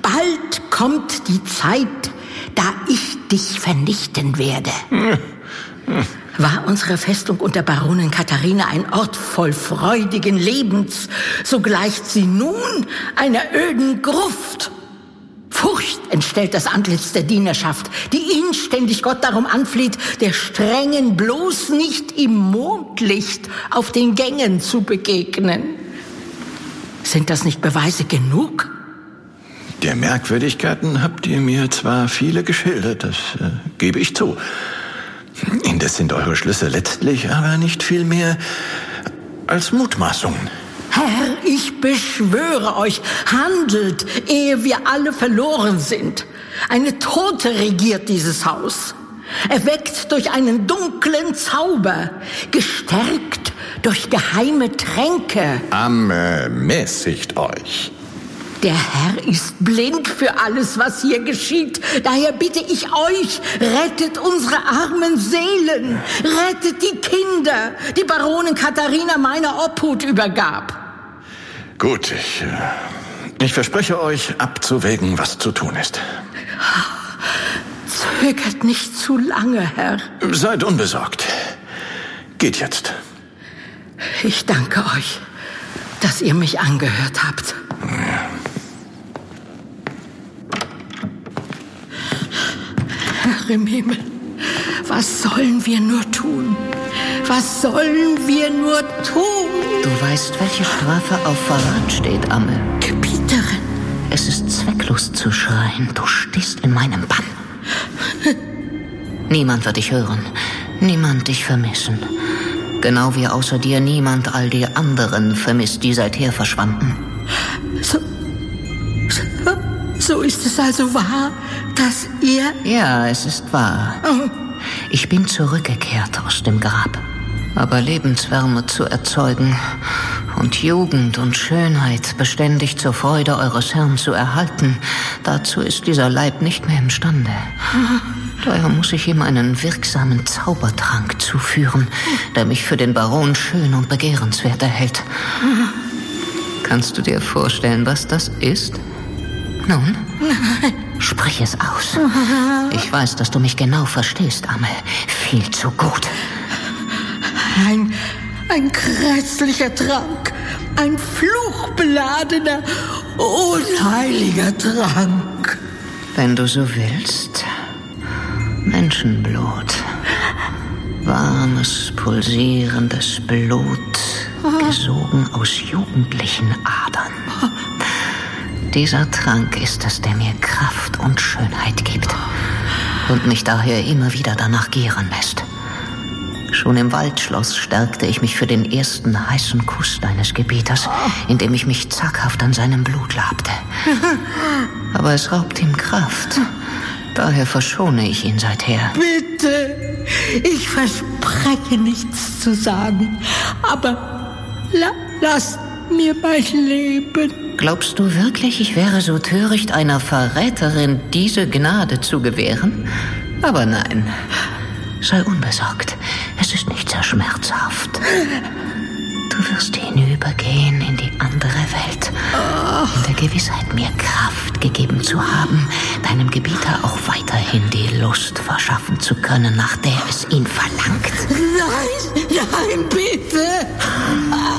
bald kommt die Zeit, da ich dich vernichten werde. War unsere Festung unter Baronin Katharina ein Ort voll freudigen Lebens, so gleicht sie nun einer öden Gruft. Furcht entstellt das Antlitz der Dienerschaft, die inständig Gott darum anfleht, der Strengen bloß nicht im Mondlicht auf den Gängen zu begegnen. Sind das nicht Beweise genug? Der Merkwürdigkeiten habt ihr mir zwar viele geschildert, das gebe ich zu. Indes sind eure Schlüsse letztlich aber nicht viel mehr als Mutmaßungen. Herr, ich beschwöre euch, handelt, ehe wir alle verloren sind. Eine Tote regiert dieses Haus, erweckt durch einen dunklen Zauber, gestärkt durch geheime Tränke. Mäßigt euch. Der Herr ist blind für alles, was hier geschieht. Daher bitte ich euch, rettet unsere armen Seelen. Rettet die Kinder, die Baronin Katharina meiner Obhut übergab. Gut, ich verspreche euch, abzuwägen, was zu tun ist. Zögert nicht zu lange, Herr. Seid unbesorgt. Geht jetzt. Ich danke euch, dass ihr mich angehört habt. Herr im Himmel, was sollen wir nur tun? Was sollen wir nur tun? Du weißt, welche Strafe auf Verrat steht, Amme. Gebieterin. Es ist zwecklos zu schreien. Du stehst in meinem Bann. Niemand wird dich hören. Niemand dich vermissen. Genau wie außer dir niemand all die anderen vermisst, die seither verschwanden. So ist es also wahr, dass ihr... Ja, es ist wahr. Ich bin zurückgekehrt aus dem Grab. Aber Lebenswärme zu erzeugen und Jugend und Schönheit beständig zur Freude eures Herrn zu erhalten, dazu ist dieser Leib nicht mehr imstande. Daher muss ich ihm einen wirksamen Zaubertrank zuführen, der mich für den Baron schön und begehrenswert erhält. Kannst du dir vorstellen, was das ist? Nun? Sprich es aus. Ich weiß, dass du mich genau verstehst, Amme. Viel zu gut. Ein grässlicher Trank. Ein fluchbeladener, unheiliger Trank. Wenn du so willst. Menschenblut. Warmes, pulsierendes Blut, gesogen aus jugendlichen Adern. Dieser Trank ist es, der mir Kraft und Schönheit gibt und mich daher immer wieder danach gieren lässt. Schon im Waldschloss stärkte ich mich für den ersten heißen Kuss deines Gebieters, indem ich mich zackhaft an seinem Blut labte. Aber es raubt ihm Kraft. Daher verschone ich ihn seither. Bitte, ich verspreche nichts zu sagen, aber lasst mir mein Leben. Glaubst du wirklich, ich wäre so töricht, einer Verräterin diese Gnade zu gewähren? Aber nein, sei unbesorgt. Es ist nicht sehr schmerzhaft. Du wirst hinübergehen in die andere Welt, in der Gewissheit, mir Kraft gegeben zu haben, deinem Gebieter auch weiterhin die Lust verschaffen zu können, nach der es ihn verlangt. Nein, bitte!